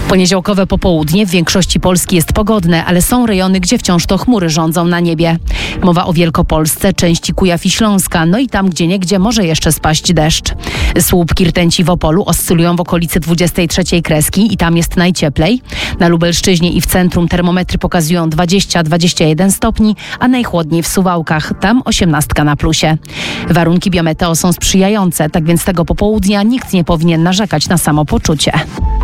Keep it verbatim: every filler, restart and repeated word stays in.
Poniedziałkowe popołudnie w większości Polski jest pogodne, ale są rejony, gdzie wciąż to chmury rządzą na niebie. Mowa o Wielkopolsce, części Kujaw i Śląska, no i tam gdzieniegdzie może jeszcze spaść deszcz. Słupki, Rtęci w Opolu oscylują w okolicy dwudziestej trzeciej kreski i tam jest najcieplej. Na Lubelszczyźnie i w centrum termometry pokazują dwadzieścia do dwudziestu jeden stopni, a najchłodniej w Suwałkach, tam osiemnastka na plusie. Warunki biometeo są sprzyjające, tak więc tego popołudnia nikt nie powinien narzekać na samopoczucie.